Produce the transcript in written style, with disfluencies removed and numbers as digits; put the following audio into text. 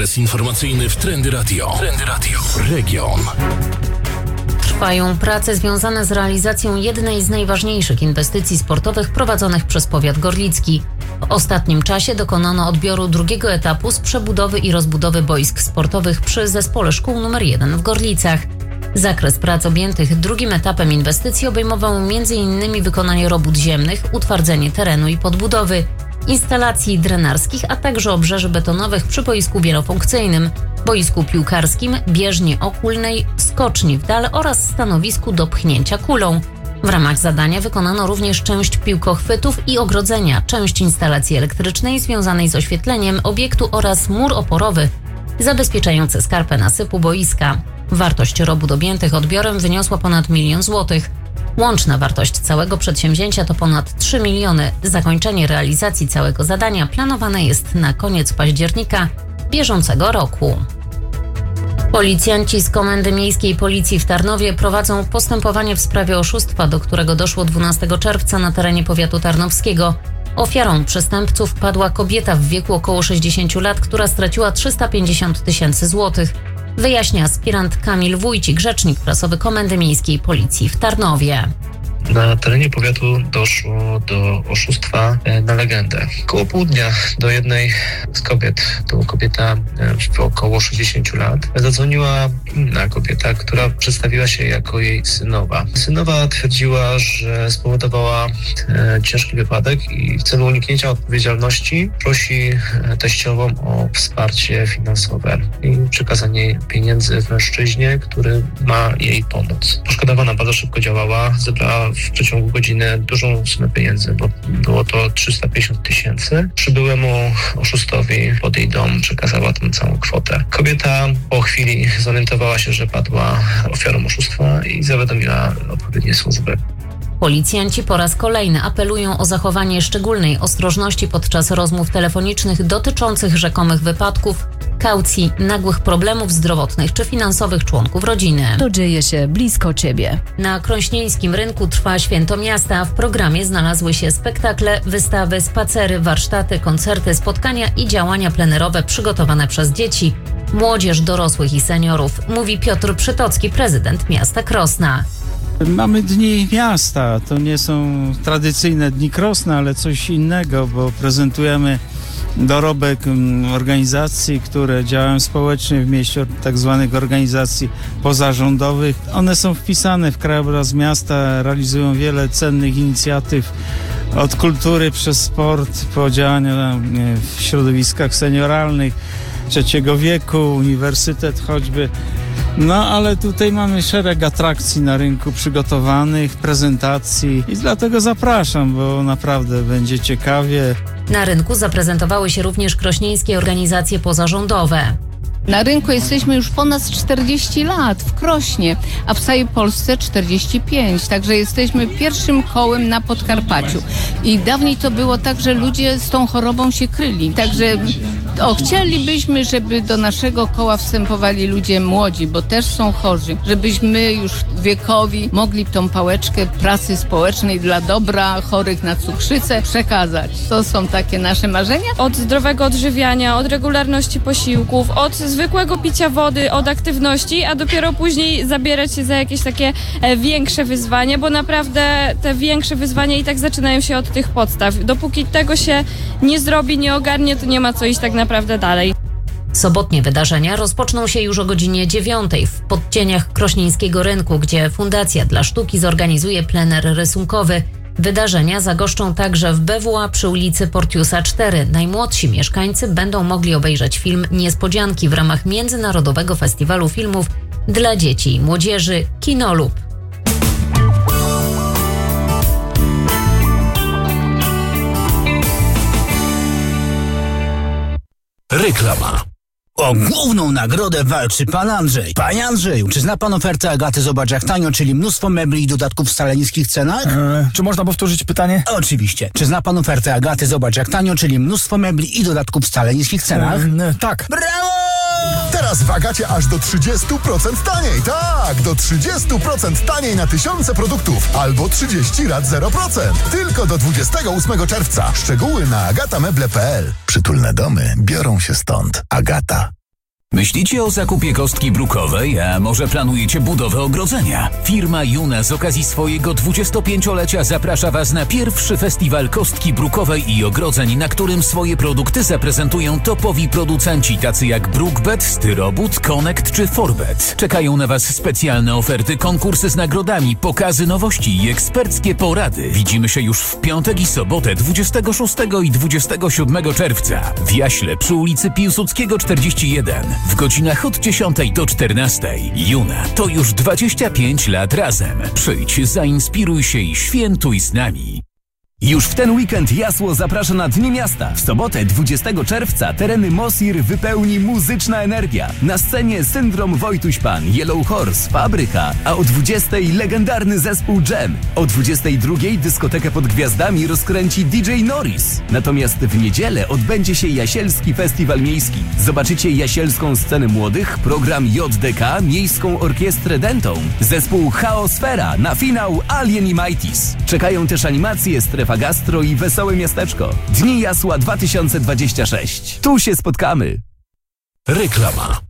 Ekspres informacyjny w Trendy Radio. Region. Trwają prace związane z realizacją jednej z najważniejszych inwestycji sportowych prowadzonych przez powiat gorlicki. W ostatnim czasie dokonano odbioru drugiego etapu z przebudowy i rozbudowy boisk sportowych przy Zespole Szkół nr 1 w Gorlicach. Zakres prac objętych drugim etapem inwestycji obejmował m.in. wykonanie robót ziemnych, utwardzenie terenu i podbudowy, instalacji drenarskich, a także obrzeży betonowych przy boisku wielofunkcyjnym, boisku piłkarskim, bieżni okulnej, skoczni w dal oraz stanowisku do pchnięcia kulą. W ramach zadania wykonano również część piłkochwytów i ogrodzenia, część instalacji elektrycznej związanej z oświetleniem obiektu oraz mur oporowy zabezpieczający skarpę nasypu boiska. Wartość robót objętych odbiorem wyniosła ponad 1 000 000 złotych. Łączna wartość całego przedsięwzięcia to ponad 3 miliony. Zakończenie realizacji całego zadania planowane jest na koniec października bieżącego roku. Policjanci z Komendy Miejskiej Policji w Tarnowie prowadzą postępowanie w sprawie oszustwa, do którego doszło 12 czerwca na terenie powiatu tarnowskiego. Ofiarą przestępców padła kobieta w wieku około 60 lat, która straciła 350 000 złotych. Wyjaśnia aspirant Kamil Wójcik, rzecznik prasowy Komendy Miejskiej Policji w Tarnowie. Na terenie powiatu doszło do oszustwa na legendę. Koło południa do jednej z kobiet, to kobieta w około 60 lat, zadzwoniła inna kobieta, która przedstawiła się jako jej synowa. Synowa twierdziła, że spowodowała ciężki wypadek i w celu uniknięcia odpowiedzialności prosi teściową o wsparcie finansowe i przekazanie pieniędzy mężczyźnie, który ma jej pomóc. Poszkodowana bardzo szybko działała, zebrała w przeciągu godziny dużą sumę pieniędzy, bo było to 350 000. Przybyłemu oszustowi pod jej dom przekazała tę całą kwotę. Kobieta po chwili zorientowała się, że padła ofiarą oszustwa i zawiadomiła odpowiednie służby. Policjanci po raz kolejny apelują o zachowanie szczególnej ostrożności podczas rozmów telefonicznych dotyczących rzekomych wypadków, kaucji, nagłych problemów zdrowotnych czy finansowych członków rodziny. To dzieje się blisko Ciebie. Na krośnieńskim rynku trwa Święto Miasta. W programie znalazły się spektakle, wystawy, spacery, warsztaty, koncerty, spotkania i działania plenerowe przygotowane przez dzieci, młodzież, dorosłych i seniorów, mówi Piotr Przytocki, prezydent miasta Krosna. Mamy dni miasta, to nie są tradycyjne dni Krosna, ale coś innego, bo prezentujemy dorobek organizacji, które działają społecznie w mieście, tak zwanych organizacji pozarządowych. One są wpisane w krajobraz miasta, realizują wiele cennych inicjatyw, od kultury przez sport, po działania w środowiskach senioralnych, trzeciego wieku, uniwersytet choćby. No ale tutaj mamy szereg atrakcji na rynku przygotowanych, prezentacji i dlatego zapraszam, bo naprawdę będzie ciekawie. Na rynku zaprezentowały się również krośnieńskie organizacje pozarządowe. Na rynku jesteśmy już ponad 40 lat w Krośnie, a w całej Polsce 45, także jesteśmy pierwszym kołem na Podkarpaciu. I dawniej to było tak, że ludzie z tą chorobą się kryli, także chcielibyśmy, żeby do naszego koła wstępowali ludzie młodzi, bo też są chorzy, żebyśmy już wiekowi mogli tą pałeczkę pracy społecznej dla dobra chorych na cukrzycę przekazać. To są takie nasze marzenia. Od zdrowego odżywiania, od regularności posiłków, od zwykłego picia wody, od aktywności, a dopiero później zabierać się za jakieś takie większe wyzwania, bo naprawdę te większe wyzwania i tak zaczynają się od tych podstaw. Dopóki tego się nie zrobi, nie ogarnie, to nie ma co iść tak naprawdę dalej. Sobotnie wydarzenia rozpoczną się już o godzinie 9 w podcieniach krośnieńskiego rynku, gdzie Fundacja dla Sztuki zorganizuje plener rysunkowy. Wydarzenia zagoszczą także w BWA przy ulicy Portiusa 4. Najmłodsi mieszkańcy będą mogli obejrzeć film Niespodzianki w ramach Międzynarodowego Festiwalu Filmów dla Dzieci i Młodzieży Kinolub. Reklama. O główną nagrodę walczy pan Andrzej. Panie Andrzeju, czy zna pan ofertę Agaty Zobacz jak tanio, czyli mnóstwo mebli i dodatków w wcale niskich cenach? Czy można powtórzyć pytanie? Oczywiście. Czy zna pan ofertę Agaty Zobacz jak tanio, czyli mnóstwo mebli i dodatków w wcale niskich cenach? Tak. Brawo! Teraz w Agacie aż do 30% taniej. Tak, do 30% taniej na tysiące produktów. Albo 30 lat 0%. Tylko do 28 czerwca. Szczegóły na agatameble.pl. Przytulne domy biorą się stąd. Agata. Myślicie o zakupie kostki brukowej, a może planujecie budowę ogrodzenia? Firma Juna z okazji swojego 25-lecia zaprasza Was na pierwszy festiwal kostki brukowej i ogrodzeń, na którym swoje produkty zaprezentują topowi producenci tacy jak Brookbet, Styrobud, Connect czy Forbet. Czekają na Was specjalne oferty, konkursy z nagrodami, pokazy nowości i eksperckie porady. Widzimy się już w piątek i sobotę 26 i 27 czerwca w Jaśle przy ulicy Piłsudskiego 41. W godzinach od 10 do 14. Juna to już 25 lat razem. Przyjdź, zainspiruj się i świętuj z nami. Już w ten weekend Jasło zaprasza na Dni Miasta. W sobotę 20 czerwca tereny Mosir wypełni muzyczna energia. Na scenie Syndrom Wojtuś Pan, Yellow Horse, Fabryka, a o 20 legendarny zespół Jam. O 22 dyskotekę pod gwiazdami rozkręci DJ Norris. Natomiast w niedzielę odbędzie się Jasielski Festiwal Miejski. Zobaczycie jasielską scenę młodych, program JDK, Miejską Orkiestrę Dentą, zespół Chaosfera, na finał Alien i Mighties. Czekają też animacje Strefa Gastro i Wesołe Miasteczko. Dni Jasła 2026. Tu się spotkamy. Reklama.